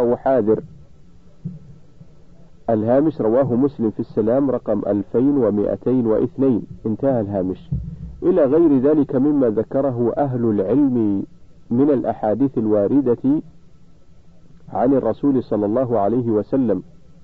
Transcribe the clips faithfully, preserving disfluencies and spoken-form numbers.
وحاذر. الهامش رواه مسلم في السلام رقم ألفين ومئتين واثنين. انتهى الهامش. إلى غير ذلك مما ذكره أهل العلم من الأحاديث الواردة عن الرسول صلى الله عليه وسلم.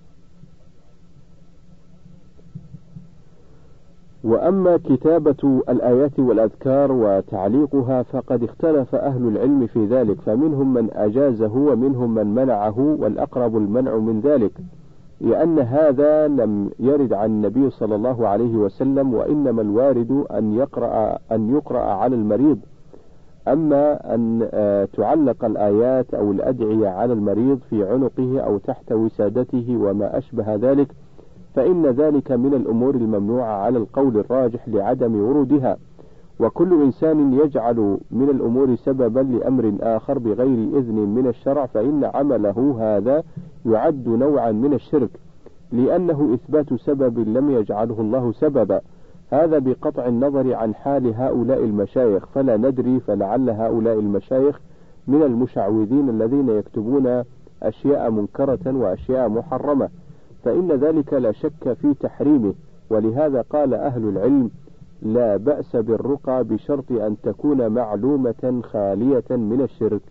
وأما كتابة الآيات والأذكار وتعليقها فقد اختلف أهل العلم في ذلك، فمنهم من أجازه ومنهم من منعه، والأقرب المنع من ذلك، لأن هذا لم يرد عن النبي صلى الله عليه وسلم، وإنما الوارد أن يقرأ أن يقرأ على المريض. أما أن تعلق الآيات أو الأدعية على المريض في عنقه أو تحت وسادته وما أشبه ذلك، فإن ذلك من الأمور الممنوعة على القول الراجح لعدم ورودها. وكل إنسان يجعل من الأمور سببا لأمر آخر بغير إذن من الشرع فإن عمله هذا يعد نوعا من الشرك، لأنه إثبات سبب لم يجعله الله سببا. هذا بقطع النظر عن حال هؤلاء المشايخ، فلا ندري، فلعل هؤلاء المشايخ من المشعوذين الذين يكتبون أشياء منكرة وأشياء محرمة، فإن ذلك لا شك في تحريمه. ولهذا قال أهل العلم: لا بأس بالرقى بشرط أن تكون معلومة خالية من الشرك.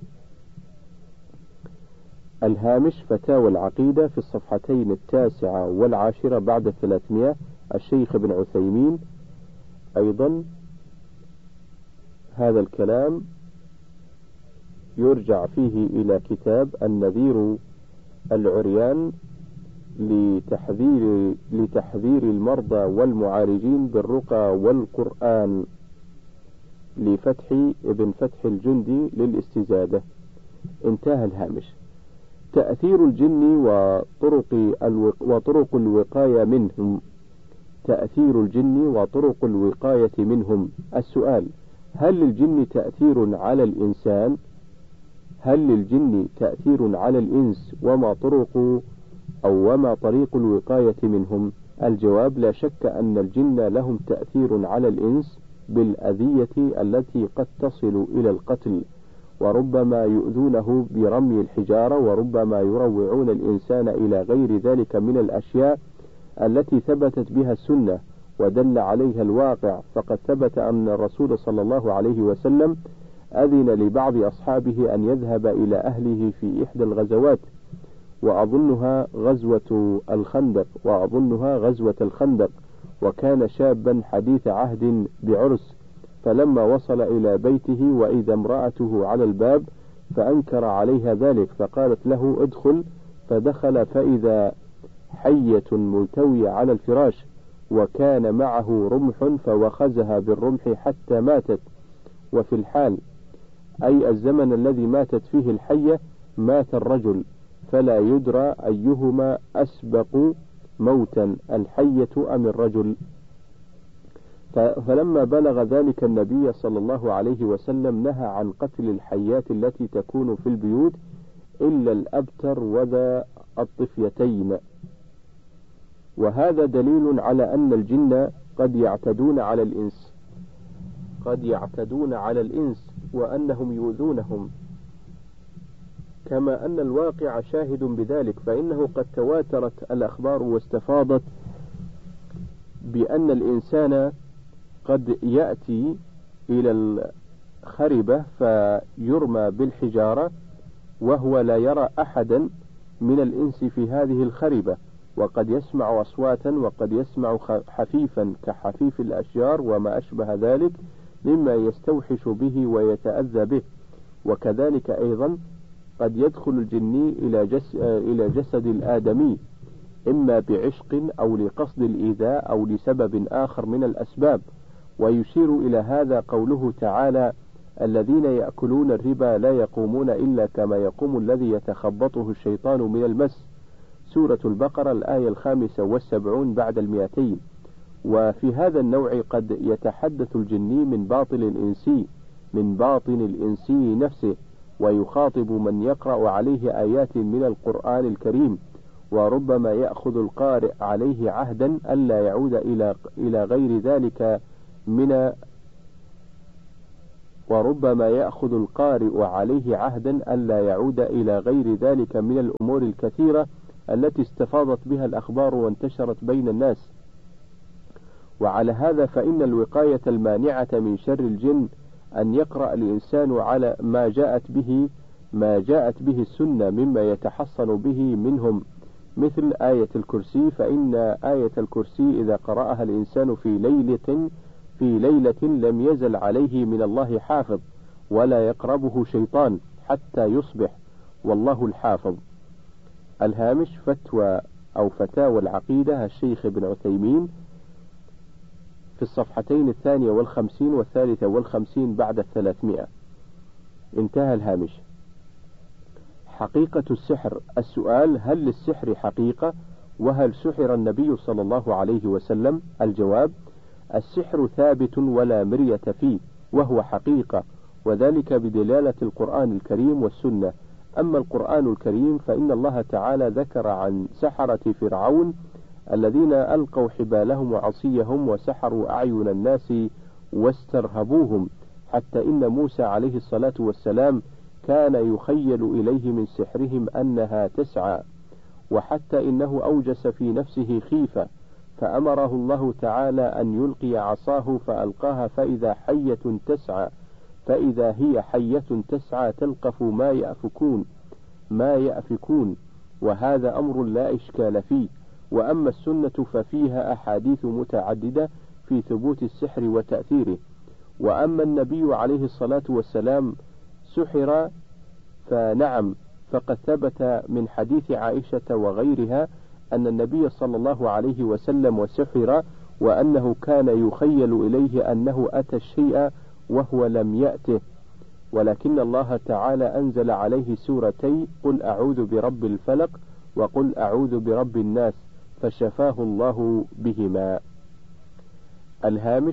الهامش فتاوى العقيدة في الصفحتين التاسعة والعاشرة بعد الثلاثمائة، الشيخ ابن عثيمين. أيضا هذا الكلام يرجع فيه إلى كتاب النذير العريان لتحذير لتحذير المرضى والمعالجين بالرقى والقرآن لفتح ابن فتح الجندي للاستزادة. انتهى الهامش. تأثير الجن وطرق الوق... وطرق الوقاية منهم. تأثير الجن وطرق الوقاية منهم. السؤال: هل للجن تأثير على الإنسان؟ هل للجن تأثير على الإنس؟ وما طرق أو وما طريق الوقاية منهم؟ الجواب: لا شك أن الجن لهم تأثير على الإنس بالأذية التي قد تصل إلى القتل، وربما يؤذونه برمي الحجارة، وربما يروعون الإنسان إلى غير ذلك من الأشياء التي ثبتت بها السنة ودل عليها الواقع. فقد ثبت أن الرسول صلى الله عليه وسلم أذن لبعض أصحابه أن يذهب إلى أهله في إحدى الغزوات، وأظنها غزوة الخندق وأظنها غزوة الخندق وكان شابا حديث عهد بعرس، فلما وصل إلى بيته وإذا امرأته على الباب فأنكر عليها ذلك، فقالت له: ادخل. فدخل فإذا حية ملتوية على الفراش، وكان معه رمح فوخزها بالرمح حتى ماتت. وفي الحال أي الزمن الذي ماتت فيه الحية مات الرجل، فلا يدرى أيهما أسبق موتا، الحية أم الرجل. فلما بلغ ذلك النبي صلى الله عليه وسلم نهى عن قتل الحيات التي تكون في البيوت إلا الأبتر وذا الطفيتين. وهذا دليل على أن الجن قد يعتدون على الإنس قد يعتدون على الإنس وأنهم يؤذونهم، كما أن الواقع شاهد بذلك، فإنه قد تواترت الأخبار واستفاضت بأن الإنسان قد يأتي إلى الخربة فيرمى بالحجارة وهو لا يرى أحدا من الإنس في هذه الخربة، وقد يسمع أصواتا وقد يسمع حفيفا كحفيف الأشجار وما أشبه ذلك مما يستوحش به ويتأذى به. وكذلك أيضا قد يدخل الجني إلى, جس إلى جسد الآدمي إما بعشق أو لقصد الإيذاء أو لسبب آخر من الأسباب. ويشير إلى هذا قوله تعالى: الذين يأكلون الربا لا يقومون إلا كما يقوم الذي يتخبطه الشيطان من المس، سورة البقرة الآية الخامسة والسبعون بعد المئتين. وفي هذا النوع قد يتحدث الجني من باطن الإنسي من باطن الإنسي نفسه، ويخاطب من يقرأ عليه آيات من القرآن الكريم، وربما يأخذ القارئ عليه عهدا ألا يعود إلى إلى غير ذلك من وربما يأخذ القارئ عليه عهدا ألا يعود إلى غير ذلك من الأمور الكثيرة التي استفاضت بها الأخبار وانتشرت بين الناس. وعلى هذا فإن الوقاية المانعة من شر الجن أن يقرأ الإنسان على ما جاءت به ما جاءت به السنة مما يتحصن به منهم، مثل آية الكرسي، فإن آية الكرسي إذا قرأها الإنسان في ليلة في ليلة لم يزل عليه من الله حافظ، ولا يقربه شيطان حتى يصبح، والله الحافظ. الهامش: فتوى أو فتاوى العقيدة الشيخ ابن عثيمين في الصفحتين الثانية والخمسين والثالثة والخمسين بعد الثلاثمائة. انتهى الهامش. حقيقة السحر. السؤال: هل للسحر حقيقة؟ وهل سحر النبي صلى الله عليه وسلم؟ الجواب: السحر ثابت ولا مرية فيه، وهو حقيقة، وذلك بدلالة القرآن الكريم والسنة. أما القرآن الكريم فإن الله تعالى ذكر عن سحرة فرعون الذين ألقوا حبالهم وعصيهم وسحروا أعين الناس واسترهبوهم، حتى إن موسى عليه الصلاة والسلام كان يخيل إليه من سحرهم أنها تسعى، وحتى إنه أوجس في نفسه خيفة، فأمره الله تعالى أن يلقي عصاه فألقاها فإذا حية تسعى فإذا هي حية تسعى تلقف ما يأفكون ما يأفكون وهذا أمر لا إشكال فيه. وأما السنة ففيها أحاديث متعددة في ثبوت السحر وتأثيره. وأما النبي عليه الصلاة والسلام سحر فنعم، فقد ثبت من حديث عائشة وغيرها أن النبي صلى الله عليه وسلم سحر، وأنه كان يخيل إليه أنه أتى الشيء وهو لم يأته، ولكن الله تعالى أنزل عليه سورتي: قل أعوذ برب الفلق وقل أعوذ برب الناس، فشفاه الله بهما. الهامش: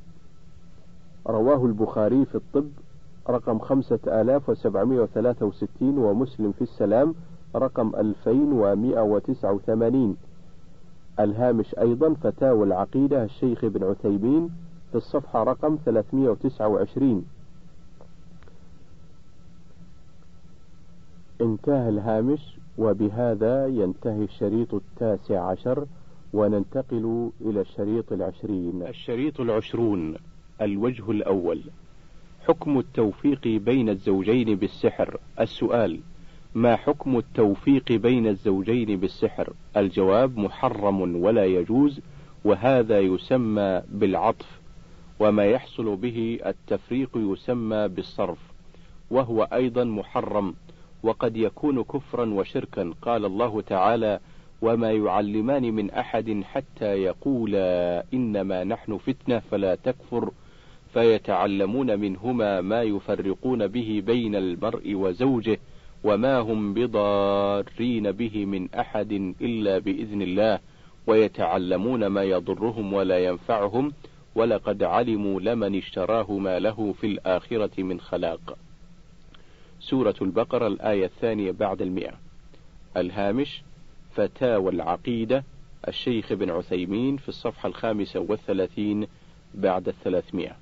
رواه البخاري في الطب رقم خمسة آلاف وسبعمائة وثلاثة وستين، ومسلم في السلام رقم ألفين ومائة وتسعة وثمانين. الهامش أيضا: فتاوى العقيدة الشيخ ابن عثيمين في الصفحة رقم ثلاثمائة وتسعة وعشرين. انتهى الهامش. وبهذا ينتهي الشريط التاسع عشر، وننتقل إلى الشريط العشرين. الشريط العشرون. الوجه الأول: حكم التوفيق بين الزوجين بالسحر. السؤال: ما حكم التوفيق بين الزوجين بالسحر؟ الجواب: محرم ولا يجوز، وهذا يسمى بالعطف، وما يحصل به التفريق يسمى بالصرف، وهو أيضا محرم، وقد يكون كفرا وشركا. قال الله تعالى: وما يعلمان من أحد حتى يقولا إنما نحن فتنة فلا تكفر، فيتعلمون منهما ما يفرقون به بين المرء وزوجه، وما هم بضارين به من أحد إلا بإذن الله، ويتعلمون ما يضرهم ولا ينفعهم، ولقد علموا لمن اشتراه ما له في الآخرة من خلاق. سورة البقرة الآية الثانية بعد المئة. الهامش: فتاوى العقيدة الشيخ ابن عثيمين في الصفحة الخامسة والثلاثين بعد الثلاثمائة.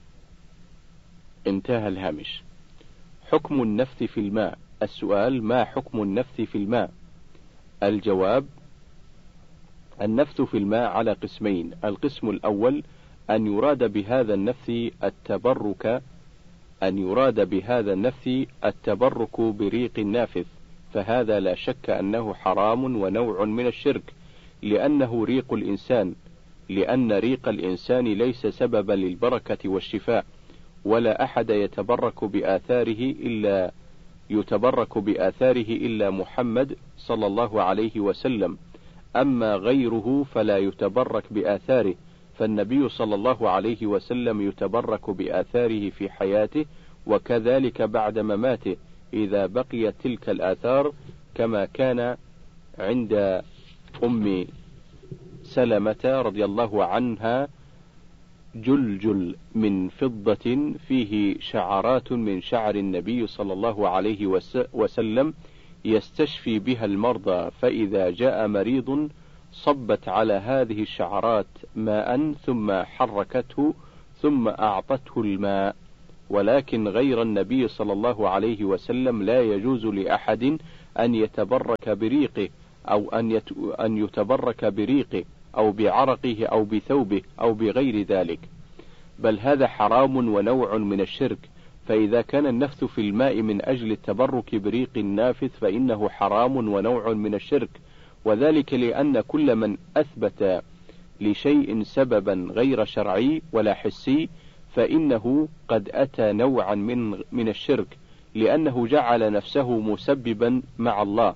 انتهى الهامش. حكم النفث في الماء. السؤال: ما حكم النفث في الماء؟ الجواب: النفث في الماء على قسمين. القسم الأول: أن يراد بهذا النفث التبرك أن يراد بهذا النفث التبرك بريق النافث، فهذا لا شك أنه حرام ونوع من الشرك، لأنه ريق الإنسان، لأن ريق الإنسان ليس سببا للبركة والشفاء، ولا أحد يتبرك بآثاره إلا يتبرك بآثاره إلا محمد صلى الله عليه وسلم، أما غيره فلا يتبرك بآثاره، فالنبي صلى الله عليه وسلم يتبرك بآثاره في حياته، وكذلك بعد مماته إذا بقيت تلك الآثار، كما كان عند أم سلمة رضي الله عنها جلجل من فضة فيه شعرات من شعر النبي صلى الله عليه وسلم يستشفي بها المرضى، فإذا جاء مريض صبت على هذه الشعرات ماء ثم حركته ثم أعطته الماء، ولكن غير النبي صلى الله عليه وسلم لا يجوز لأحد أن يتبرك بريقه أو أن, يت... أن يتبرك بريقه أو بعرقه أو بثوبه أو بغير ذلك، بل هذا حرام ونوع من الشرك. فإذا كان النفث في الماء من أجل التبرك بريق النافث فإنه حرام ونوع من الشرك، وذلك لأن كل من أثبت لشيء سببا غير شرعي ولا حسي فإنه قد أتى نوعا من من الشرك، لأنه جعل نفسه مسببا مع الله.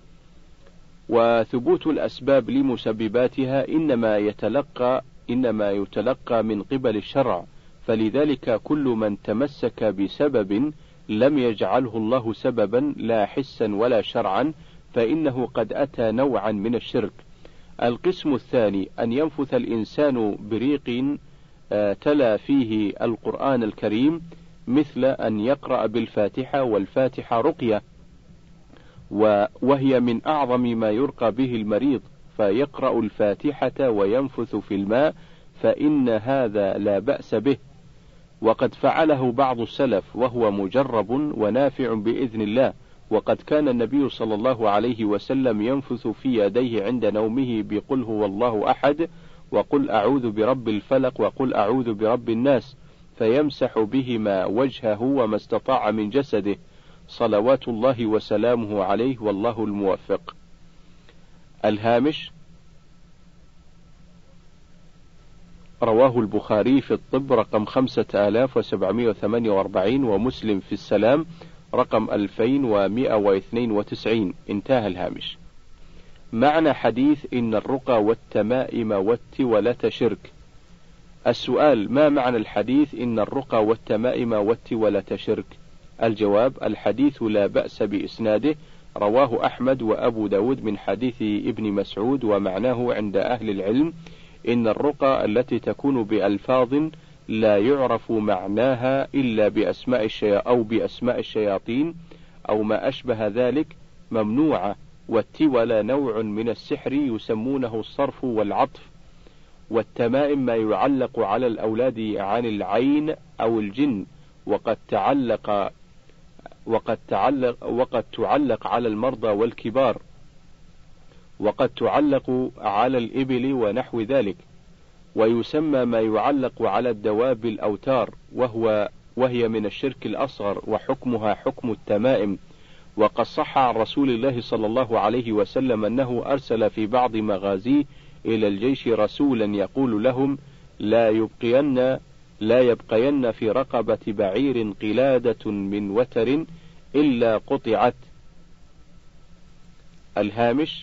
وثبوت الأسباب لمسبباتها إنما يتلقى إنما يتلقى من قبل الشرع، فلذلك كل من تمسك بسبب لم يجعله الله سببا لا حسا ولا شرعا فإنه قد أتى نوعا من الشرك. القسم الثاني أن ينفث الإنسان بريق تلا فيه القرآن الكريم، مثل أن يقرأ بالفاتحة، والفاتحة رقية وهي من أعظم ما يرقى به المريض، فيقرأ الفاتحة وينفث في الماء فإن هذا لا بأس به، وقد فعله بعض السلف وهو مجرب ونافع بإذن الله. وقد كان النبي صلى الله عليه وسلم ينفث في يديه عند نومه بقل هو الله أحد وقل أعوذ برب الفلق وقل أعوذ برب الناس، فيمسح بهما وجهه وما استطاع من جسده صلوات الله وسلامه عليه، والله الموفق. الهامش: رواه البخاري في الطب رقم خمسة آلاف وسبعمائة وثمانية وأربعين، ومسلم في السلام رقم ألفين ومائة واثنين وتسعين. انتهى الهامش. معنى حديث إن الرقى والتمائم والتولة شرك. السؤال: ما معنى الحديث إن الرقى والتمائم والتولة شرك؟ الجواب: الحديث لا بأس بإسناده، رواه أحمد وأبو داود من حديث ابن مسعود، ومعناه عند أهل العلم إن الرقى التي تكون بألفاظ لا يعرف معناها إلا بأسماء الشيا أو بأسماء الشياطين أو ما أشبه ذلك ممنوعة. والتولى نوع من السحر يسمونه الصرف والعطف. والتمائم ما يعلق على الأولاد عن العين أو الجن، وقد تعلق وقد تعلق وقد تعلق على المرضى والكبار، وقد تعلق على الإبل ونحو ذلك. ويسمى ما يعلق على الدواب الأوتار، وهو وهي من الشرك الأصغر، وحكمها حكم التمائم. وقد صح عن رسول الله صلى الله عليه وسلم أنه أرسل في بعض مغازيه إلى الجيش رسولا يقول لهم: لا يبقين لا يبقين في رقبة بعير قلادة من وتر إلا قطعت. الهامش: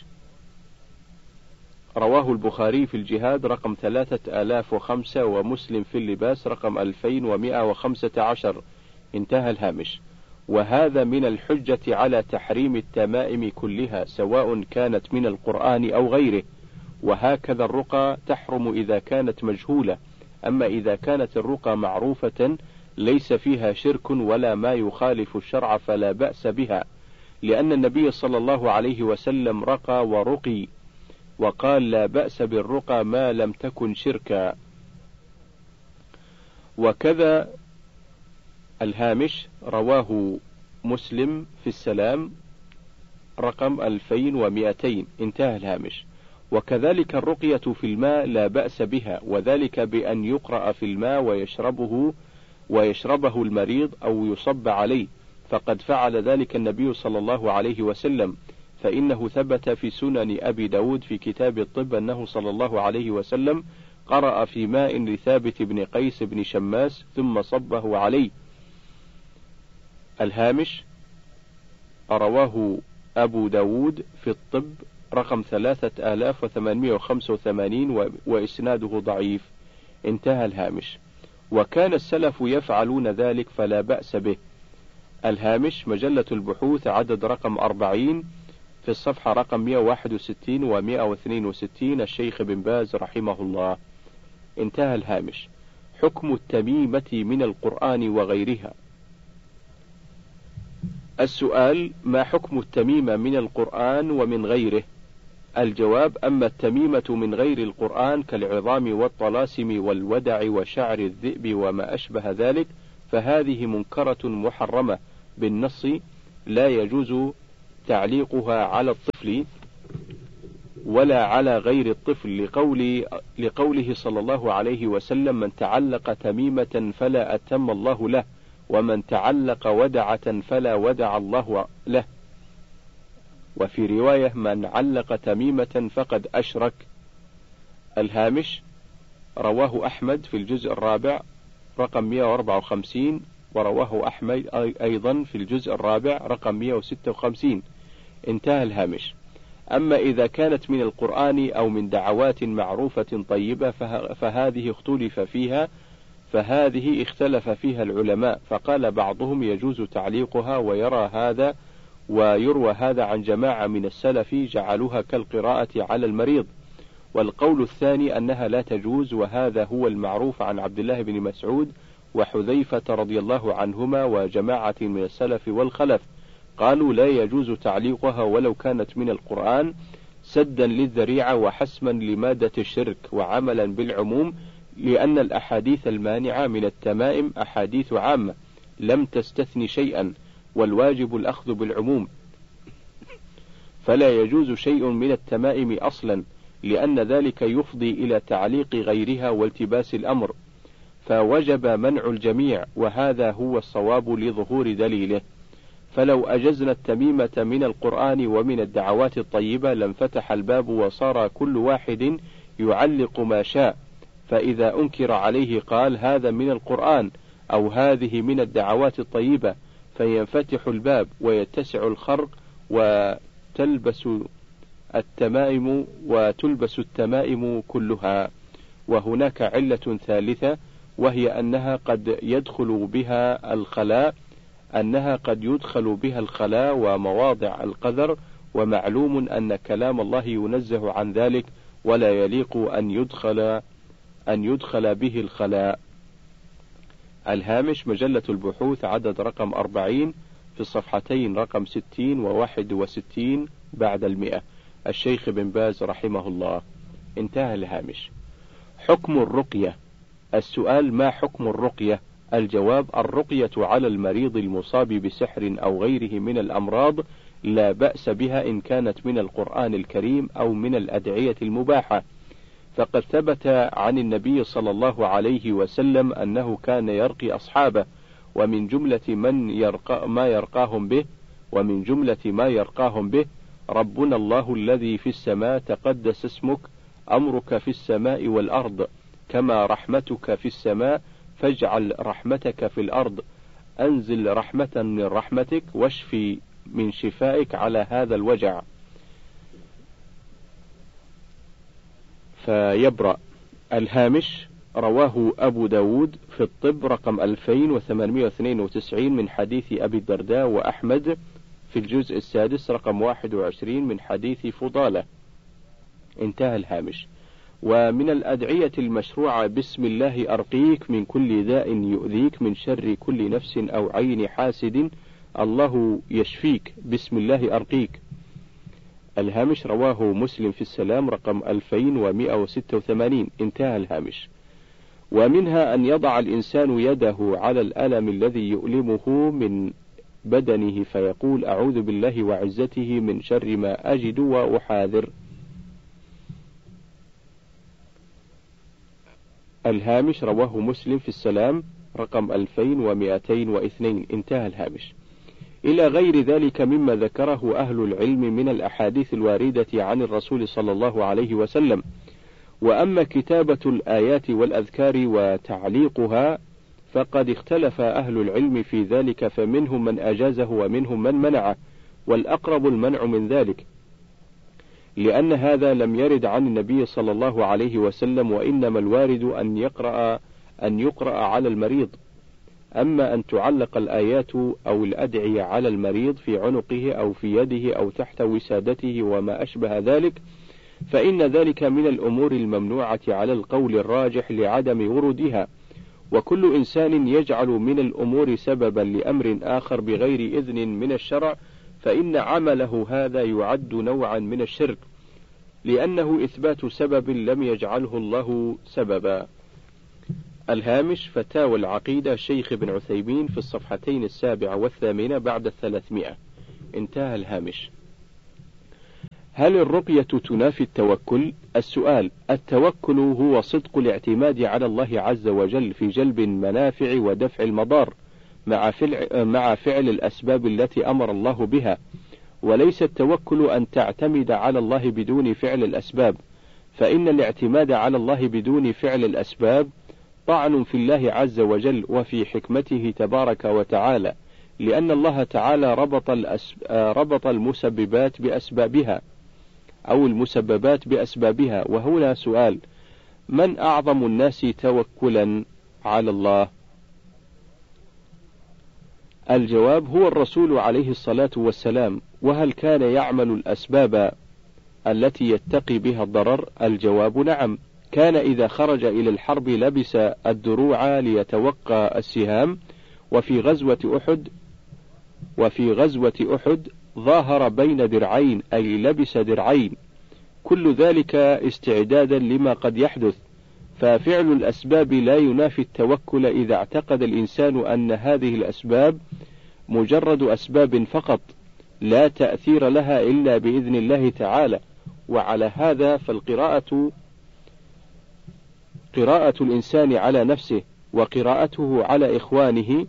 رواه البخاري في الجهاد رقم ثلاثة آلاف وخمسة، ومسلم في اللباس رقم ألفين ومائة وخمسة عشر. انتهى الهامش. وهذا من الحجة على تحريم التمائم كلها سواء كانت من القرآن أو غيره. وهكذا الرقى تحرم إذا كانت مجهولة، أما إذا كانت الرقى معروفة ليس فيها شرك ولا ما يخالف الشرع فلا بأس بها، لأن النبي صلى الله عليه وسلم رقى ورقي، وقال: لا بأس بالرقى ما لم تكن شركا. وكذا الهامش: رواه مسلم في السلام رقم ألفين ومائتين. انتهى الهامش. وكذلك الرقية في الماء لا بأس بها، وذلك بأن يقرأ في الماء ويشربه ويشربه المريض أو يصب عليه، فقد فعل ذلك النبي صلى الله عليه وسلم، فإنه ثبت في سنن أبي داود في كتاب الطب أنه صلى الله عليه وسلم قرأ في ماء لثابت بن قيس بن شماس ثم صبه عليه. الهامش: رواه أبو داود في الطب رقم ثلاثة آلاف وثمانمائة وخمسة وثمانين، وإسناده ضعيف. انتهى الهامش. وكان السلف يفعلون ذلك فلا بأس به. الهامش: مجلة البحوث عدد رقم أربعين في الصفحة رقم مائة وواحد وستين ومائة واثنين وستين، الشيخ بن باز رحمه الله. انتهى الهامش. حكم التميمة من القرآن وغيرها. السؤال: ما حكم التميمة من القرآن ومن غيره؟ الجواب: أما التميمة من غير القرآن كالعظام والطلاسم والودع وشعر الذئب وما أشبه ذلك فهذه منكرة محرمة بالنص، لا يجوز تعليقها على الطفل ولا على غير الطفل، لقول لقوله صلى الله عليه وسلم: من تعلق تميمة فلا أتم الله له، ومن تعلق ودعة فلا ودع الله له. وفي رواية: من علق تميمة فقد أشرك. الهامش رواه أحمد في الجزء الرابع رقم مئة وأربعة وخمسين، ورواه أحمد أيضا في الجزء الرابع رقم مئة وستة وخمسين. انتهى الهامش. أما إذا كانت من القرآن أو من دعوات معروفة طيبة فهذه اختلف فيها فهذه اختلف فيها العلماء، فقال بعضهم يجوز تعليقها، ويرى هذا ويروى هذا عن جماعة من السلف جعلوها كالقراءة على المريض. والقول الثاني أنها لا تجوز، وهذا هو المعروف عن عبد الله بن مسعود وحذيفة رضي الله عنهما وجماعة من السلف والخلف، قالوا لا يجوز تعليقها ولو كانت من القرآن، سدا للذريعة وحسما لمادة الشرك وعملا بالعموم، لأن الأحاديث المانعة من التمائم أحاديث عامة لم تستثني شيئا، والواجب الأخذ بالعموم، فلا يجوز شيء من التمائم أصلا، لأن ذلك يفضي إلى تعليق غيرها والتباس الأمر، فوجب منع الجميع، وهذا هو الصواب لظهور دليله. فلو أجزنا التميمة من القرآن ومن الدعوات الطيبة لانفتح الباب وصار كل واحد يعلق ما شاء، فإذا أنكر عليه قال هذا من القرآن أو هذه من الدعوات الطيبة، فينفتح الباب ويتسع الخرق وتلبس التمائم وتلبس التمائم كلها. وهناك علة ثالثة، وهي أنها قد يدخل بها الخلاء أنها قد يدخل بها الخلاء ومواضع القذر، ومعلوم أن كلام الله ينزه عن ذلك، ولا يليق أن يدخل أن يدخل به الخلاء. الهامش مجلة البحوث عدد رقم أربعين في الصفحتين رقم ستين وواحد وستين بعد المئة، الشيخ بن باز رحمه الله. انتهى الهامش. حكم الرقية. السؤال: ما حكم الرقية؟ الجواب: الرقية على المريض المصاب بسحر أو غيره من الأمراض لا بأس بها إن كانت من القرآن الكريم أو من الأدعية المباحة، فقد ثبت عن النبي صلى الله عليه وسلم أنه كان يرقي أصحابه، ومن جملة من يرقى ما يرقاهم به ومن جملة ما يرقاهم به ربنا الله الذي في السماء تقدس اسمك، أمرك في السماء والأرض، كما رحمتك في السماء فاجعل رحمتك في الأرض، أنزل رحمة من رحمتك واشفي من شفائك على هذا الوجع فيبرأ. الهامش رواه أبو داود في الطب رقم ألفين وثمانمئة واثنين وتسعين من حديث أبي الدرداء، وأحمد في الجزء السادس رقم واحد وعشرين من حديث فضالة. انتهى الهامش. ومن الأدعية المشروعة: بسم الله أرقيك من كل داء يؤذيك، من شر كل نفس أو عين حاسد، الله يشفيك، بسم الله أرقيك. الهامش رواه مسلم في السلام رقم ألفين ومئة وستة وثمانين. انتهى الهامش. ومنها أن يضع الإنسان يده على الألم الذي يؤلمه من بدنه فيقول: أعوذ بالله وعزته من شر ما أجد وأحاذر. الهامش رواه مسلم في السلام رقم ألفين ومئتين واثنين. انتهى الهامش. إلى غير ذلك مما ذكره أهل العلم من الأحاديث الواردة عن الرسول صلى الله عليه وسلم. وأما كتابة الآيات والأذكار وتعليقها فقد اختلف أهل العلم في ذلك، فمنهم من أجازه ومنهم من منعه، والأقرب المنع من ذلك، لأن هذا لم يرد عن النبي صلى الله عليه وسلم، وإنما الوارد أن يقرأ أن يقرأ على المريض. أما أن تعلق الآيات أو الأدعية على المريض في عنقه أو في يده أو تحت وسادته وما أشبه ذلك، فإن ذلك من الأمور الممنوعة على القول الراجح لعدم ورودها. وكل إنسان يجعل من الأمور سببا لأمر آخر بغير إذن من الشرع، فإن عمله هذا يعد نوعا من الشرك، لأنه إثبات سبب لم يجعله الله سببا. الهامش فتاوى العقيدة شيخ ابن عثيمين في الصفحتين السابعة والثامنة بعد الثلاثمائة. انتهى الهامش. هل الرقية تنافي التوكل؟ السؤال: التوكل هو صدق الاعتماد على الله عز وجل في جلب المنافع ودفع المضار مع فعل, مع فعل الأسباب التي أمر الله بها، وليس التوكل أن تعتمد على الله بدون فعل الأسباب، فإن الاعتماد على الله بدون فعل الأسباب طعن في الله عز وجل وفي حكمته تبارك وتعالى، لأن الله تعالى ربط, الأسب... ربط المسببات بأسبابها أو المسببات بأسبابها. وهنا سؤال: من أعظم الناس توكلا على الله؟ الجواب: هو الرسول عليه الصلاة والسلام. وهل كان يعمل الأسباب التي يتقي بها الضرر؟ الجواب: نعم، كان إذا خرج إلى الحرب لبس الدروع ليتوقى السهام، وفي غزوة أحد وفي غزوة أحد ظاهر بين درعين، أي لبس درعين، كل ذلك استعدادا لما قد يحدث. ففعل الأسباب لا ينافي التوكل إذا اعتقد الإنسان أن هذه الأسباب مجرد أسباب فقط، لا تأثير لها إلا بإذن الله تعالى. وعلى هذا فالقراءة قراءة الإنسان على نفسه وقراءته على إخوانه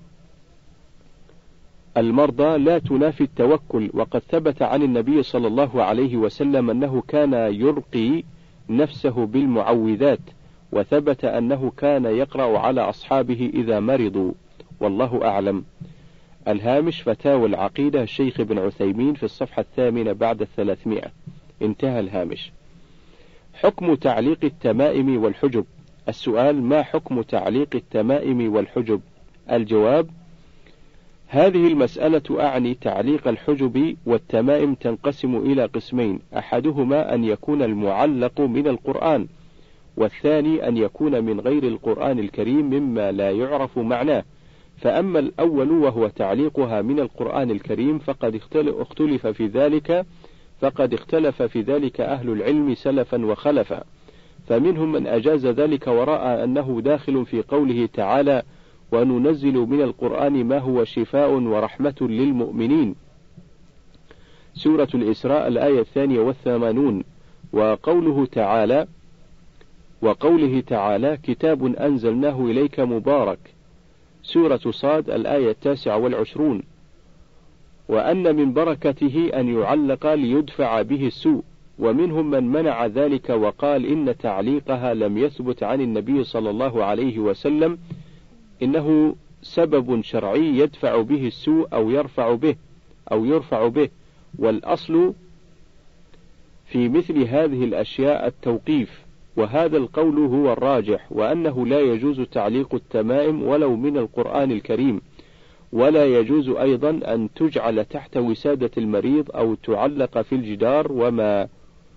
المرضى لا تنافي التوكل. وقد ثبت عن النبي صلى الله عليه وسلم أنه كان يرقي نفسه بالمعوذات، وثبت أنه كان يقرأ على أصحابه إذا مرضوا، والله أعلم. الهامش فتاوى العقيدة الشيخ ابن عثيمين في الصفحة الثامنة بعد الثلاثمائة. انتهى الهامش. حكم تعليق التمائم والحجب. السؤال: ما حكم تعليق التمائم والحجب؟ الجواب: هذه المسألة أعني تعليق الحجب والتمائم تنقسم إلى قسمين: أحدهما أن يكون المعلق من القرآن، والثاني أن يكون من غير القرآن الكريم مما لا يعرف معناه. فأما الأول وهو تعليقها من القرآن الكريم فقد اختلف في ذلك فقد اختلف في ذلك أهل العلم سلفا وخلفا، فمنهم من أجاز ذلك ورأى أنه داخل في قوله تعالى: وننزل من القرآن ما هو شفاء ورحمة للمؤمنين، سورة الإسراء الآية الثانية والثمانون. وقوله تعالى وقوله تعالى: كتاب أنزلناه إليك مبارك، سورة صاد الآية التاسعة والعشرون. وأن من بركته أن يعلق ليدفع به السوء. ومنهم من منع ذلك وقال إن تعليقها لم يثبت عن النبي صلى الله عليه وسلم، إنه سبب شرعي يدفع به السوء أو يرفع به أو يرفع به، والأصل في مثل هذه الأشياء التوقيف، وهذا القول هو الراجح، وأنه لا يجوز تعليق التمائم ولو من القرآن الكريم، ولا يجوز أيضا أن تجعل تحت وسادة المريض أو تعلق في الجدار وما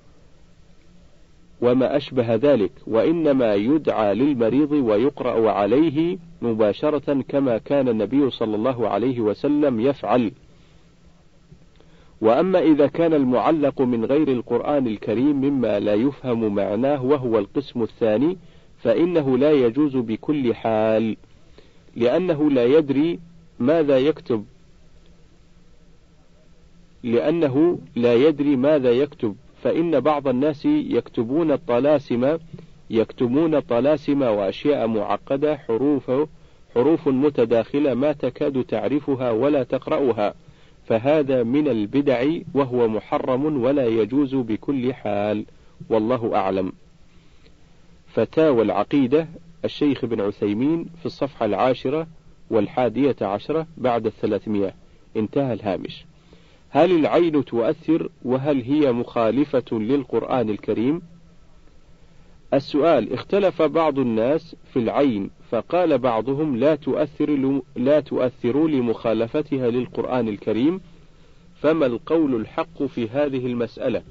وما أشبه ذلك، وإنما يدعى للمريض ويقرأ عليه مباشرة كما كان النبي صلى الله عليه وسلم يفعل. وأما إذا كان المعلق من غير القرآن الكريم مما لا يفهم معناه وهو القسم الثاني، فإنه لا يجوز بكل حال، لأنه لا يدري ماذا يكتب لأنه لا يدري ماذا يكتب فإن بعض الناس يكتبون الطلاسم يكتبون طلاسم وأشياء معقدة، حروف حروف متداخلة ما تكاد تعرفها ولا تقرأها، فهذا من البدع وهو محرم ولا يجوز بكل حال، والله أعلم. فتاوى العقيدة الشيخ ابن عثيمين في الصفحة العاشرة والحادية عشرة بعد الثلاثمائة. انتهى الهامش. هل العين تؤثر، وهل هي مخالفة للقرآن الكريم؟ السؤال: اختلف بعض الناس في العين، فقال بعضهم لا تؤثر لا تؤثر لمخالفتها للقرآن الكريم، فما القول الحق في هذه المسألة؟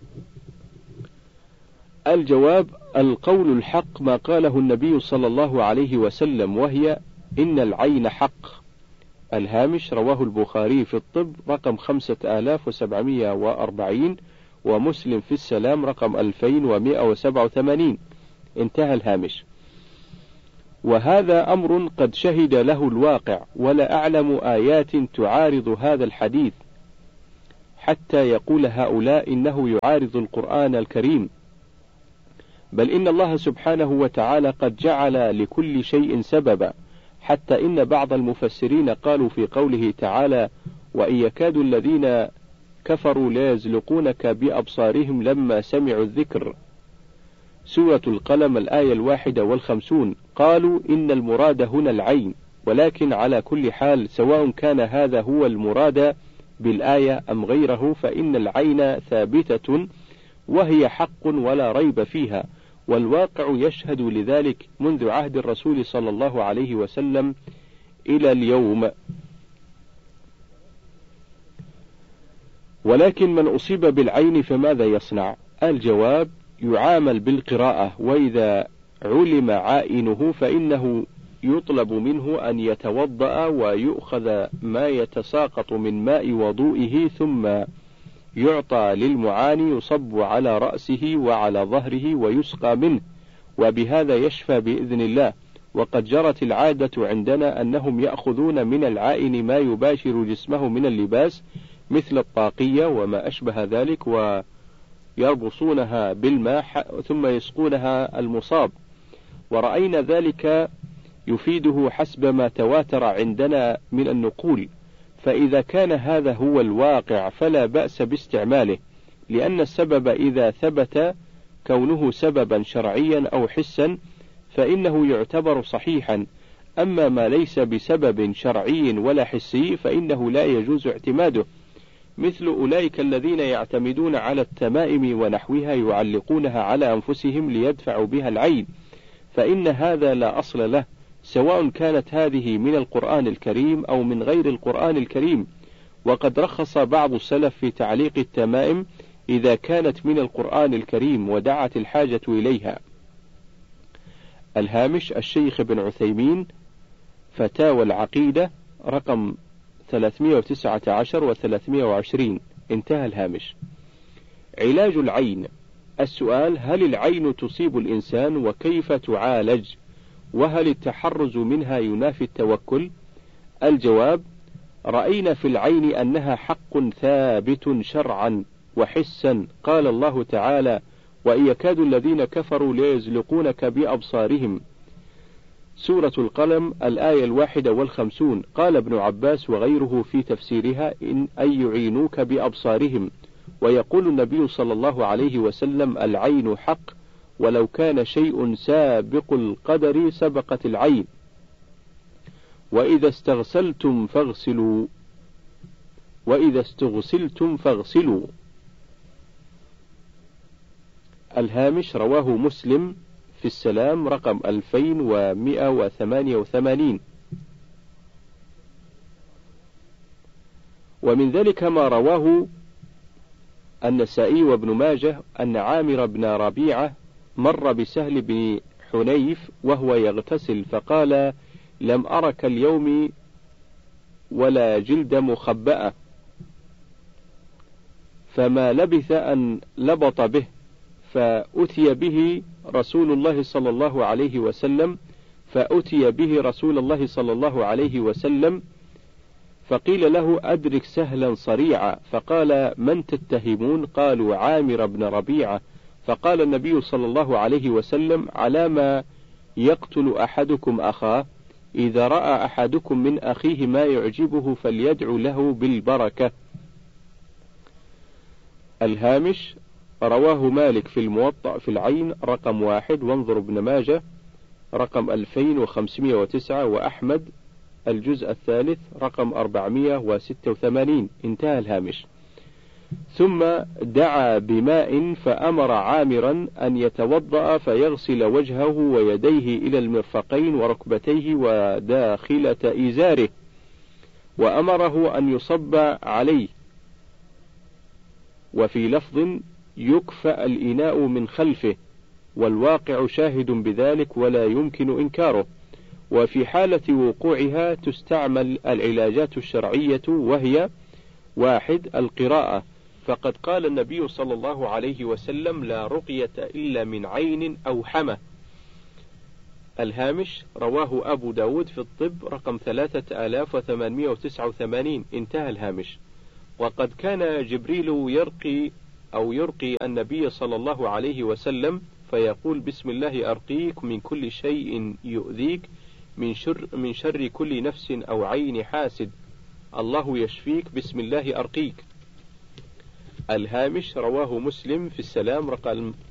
الجواب: القول الحق ما قاله النبي صلى الله عليه وسلم، وهي إن العين حق. الهامش رواه البخاري في الطب رقم خمسة آلاف وسبعمائة وأربعين، ومسلم في السلام رقم ألفين ومائة وسبعة وثمانين. انتهى الهامش. وهذا أمر قد شهد له الواقع، ولا أعلم آيات تعارض هذا الحديث حتى يقول هؤلاء إنه يعارض القرآن الكريم، بل إن الله سبحانه وتعالى قد جعل لكل شيء سببا، حتى إن بعض المفسرين قالوا في قوله تعالى: وإن يكاد الذين كفروا ليزلقونك بأبصارهم لما سمعوا الذكر، سورة القلم الآية الواحدة والخمسون، قالوا إن المراد هنا العين، ولكن على كل حال سواء كان هذا هو المراد بالآية أم غيره، فإن العين ثابتة وهي حق ولا ريب فيها، والواقع يشهد لذلك منذ عهد الرسول صلى الله عليه وسلم إلى اليوم. ولكن من أصيب بالعين فماذا يصنع؟ الجواب: يعامل بالقراءة، وإذا علم عائنه فإنه يطلب منه أن يتوضأ ويؤخذ ما يتساقط من ماء وضوئه، ثم يعطى للمعاني يصب على رأسه وعلى ظهره ويسقى منه، وبهذا يشفى بإذن الله. وقد جرت العادة عندنا أنهم يأخذون من العائن ما يباشر جسمه من اللباس مثل الطاقية وما أشبه ذلك، ويربصونها بالماء ثم يسقونها المصاب، ورأينا ذلك يفيده حسب ما تواتر عندنا من النقول، فإذا كان هذا هو الواقع فلا بأس باستعماله، لأن السبب إذا ثبت كونه سببا شرعيا أو حسا فإنه يعتبر صحيحا، أما ما ليس بسبب شرعي ولا حسي فإنه لا يجوز اعتماده، مثل أولئك الذين يعتمدون على التمائم ونحوها يعلقونها على أنفسهم ليدفعوا بها العين، فإن هذا لا أصل له، سواء كانت هذه من القرآن الكريم أو من غير القرآن الكريم. وقد رخص بعض السلف في تعليق التمائم إذا كانت من القرآن الكريم ودعت الحاجة إليها. الهامش: الشيخ ابن عثيمين، فتاوى العقيدة، رقم ثلاثمائة وتسعة عشر وثلاثمائة وعشرين، انتهى الهامش. علاج العين. السؤال: هل العين تصيب الإنسان وكيف تعالج؟ وهل التحرز منها ينافي التوكل؟ الجواب: رأينا في العين أنها حق ثابت شرعا وحسا، قال الله تعالى: وإن يكاد الذين كفروا ليزلقونك بأبصارهم، سورة القلم الآية الواحدة والخمسون. قال ابن عباس وغيره في تفسيرها: إن أن يعينوك بأبصارهم. ويقول النبي صلى الله عليه وسلم: العين حق، ولو كان شيء سابق القدر سبقت العين. وإذا استغسلتم فاغسلوا وإذا استغسلتم فاغسلوا. الهامش: رواه مسلم في السلام، رقم ألفين ومئة وثمانية وثمانين. ومن ذلك ما رواه النسائي وابن ماجه أن عامر بن ربيعة مر بسهل بن حنيف وهو يغتسل فقال: لم أرك اليوم ولا جلد مخبأة، فما لبث أن لبط به، فأتي به رسول الله صلى الله عليه وسلم فأتي به رسول الله صلى الله عليه وسلم فقيل له: أدرك سهلا صريعا، فقال: من تتهمون؟ قالوا: عامر بن ربيعة. فقال النبي صلى الله عليه وسلم: على ما يقتل أحدكم أخاه؟ إذا رأى أحدكم من أخيه ما يعجبه فليدعو له بالبركة. الهامش: رواه مالك في الموطأ في العين رقم واحد، وانظر ابن ماجه رقم ألفين وخمسمائة وتسعة، وأحمد الجزء الثالث رقم أربعمائة وستة وثمانين، انتهى الهامش. ثم دعا بماء فأمر عامرا أن يتوضأ فيغسل وجهه ويديه إلى المرفقين وركبتيه وداخلة إزاره، وأمره أن يصب عليه. وفي لفظ: يكفأ الإناء من خلفه، والواقع شاهد بذلك ولا يمكن إنكاره. وفي حالة وقوعها تستعمل العلاجات الشرعية، وهي: واحد، القراءة، فقد قال النبي صلى الله عليه وسلم: لا رقية إلا من عين أو حمى. الهامش رواه أبو داود في الطب رقم ثلاثة آلاف وثمانمائة وتسعة وثمانين، انتهى الهامش. وقد كان جبريل يرقي أو يرقي النبي صلى الله عليه وسلم فيقول: بسم الله أرقيك من كل شيء يؤذيك، من شر, من شر كل نفس أو عين حاسد، الله يشفيك، بسم الله أرقيك. الهامش رواه مسلم في السلام رقم